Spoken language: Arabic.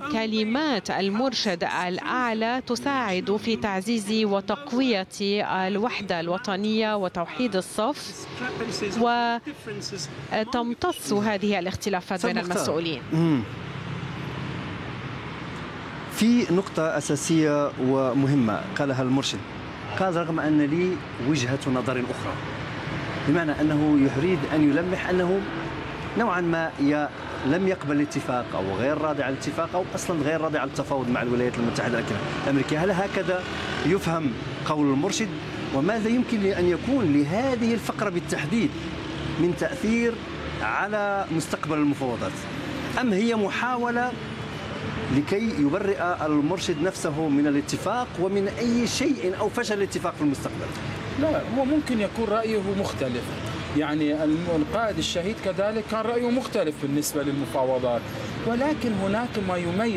كلمات المرشد الأعلى تساعد في تعزيز وتقوية الوحدة الوطنية وتوحيد الصف، وتمتص هذه الاختلافات بين المسؤولين. في نقطة أساسية ومهمة قالها المرشد، قال رغم أن لي وجهة نظر أخرى، بمعنى أنه يريد أن يلمح أنه نوعا ما لم يقبل الاتفاق أو غير راضي عن الاتفاق أو أصلا غير راضي عن التفاوض مع الولايات المتحدة الأمريكية. هل هكذا يفهم قول المرشد؟ وماذا يمكن أن يكون لهذه الفقرة بالتحديد من تأثير على مستقبل المفاوضات؟ أم هي محاولة لكي يبرئ المرشد نفسه من الاتفاق ومن أي شيء أو فشل الاتفاق في المستقبل؟ لا، هو ممكن يكون رأيه مختلف. يعني القائد الشهيد كذلك كان رأيه مختلف بالنسبة للمفاوضات، ولكن هناك ما يميز